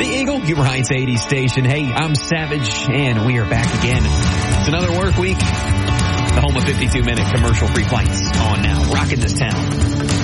The Eagle, Huber Heights 80 station. Hey, I'm Savage, and we are back again. It's another work week. The home of 52-minute commercial-free flights on now. Rocking this town.